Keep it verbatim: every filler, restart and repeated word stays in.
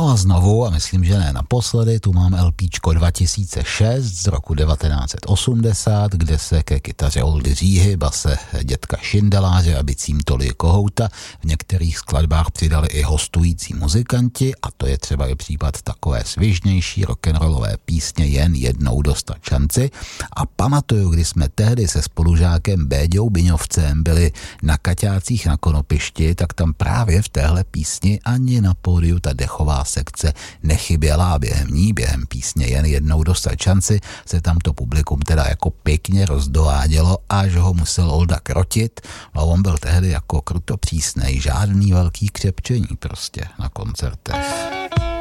No a znovu, a myslím, že ne naposledy, tu mám LPčko dva tisíce šest z roku devatenáct set osmdesát, kde se ke kytaře Oldy Říhy, base dětka Šindeláře a bicím Tolie Kohouta v některých skladbách přidali i hostující muzikanti, a to je třeba i případ takové svižnější rock'n'rollové písně Jen jednou dostat šanci. A pamatuju, když jsme tehdy se spolužákem Béďou Biňovcem byli na Kaťácích na Konopišti, tak tam právě v téhle písni ani na pódiu ta dechová sekce nechyběla a během ní, během písně Jen jednou dostat šanci, se tam to publikum teda jako pěkně rozdovádělo, až ho musel Olda krotit, a on byl tehdy jako kruto přísnej, žádný velký křepčení prostě na koncertech.